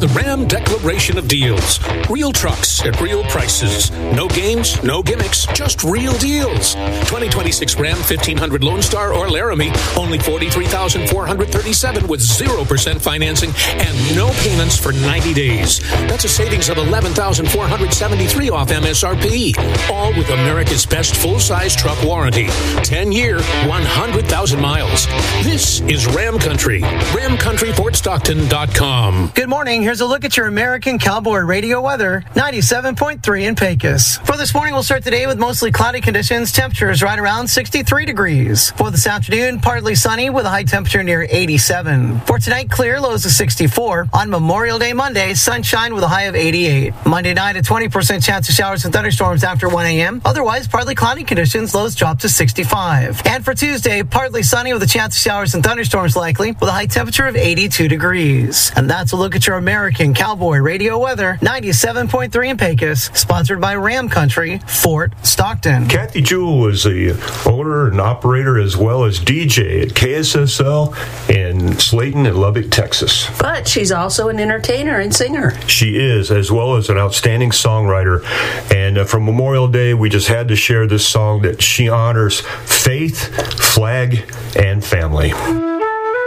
the Ram Declaration of Deals. Real trucks at real prices. No games, no gimmicks, just real deals. 2026 Ram 1500 Lone Star or Laramie, only $43,437 with 0% financing and no payments for 90 days. That's a savings of $11,473 off MSRP. All with America's best full-size truck warranty. 10-year, 100,000 miles. This is Ram Country. RamCountryFortStockton.com. Good morning. Here's a look at your American Cowboy Radio weather. 97.3 in Pecos. For this morning, we'll start today with mostly cloudy conditions. Temperatures right around 63 degrees. For this afternoon, partly sunny with a high temperature near 87. For tonight, clear, lows of 64. On Memorial Day Monday, sunshine with a high of 88. Monday night, a 20% chance of showers and thunderstorms after 1 a.m. Otherwise, partly cloudy conditions, lows drop to 65. And for Tuesday, partly sunny with a chance of showers and thunderstorms likely with a high temperature of 82 degrees. And that's a look at your American Cowboy Radio weather. 97.3 in Pecos, sponsored by Ram Country, Fort Stockton. Kathy Jewell is the owner and operator as well as DJ at KSSL in Slayton and Lubbock, Texas. But she's also an entertainer and singer. She is, as well as an outstanding songwriter. And for Memorial Day, we just had to share this song that she honors faith, flag, and family.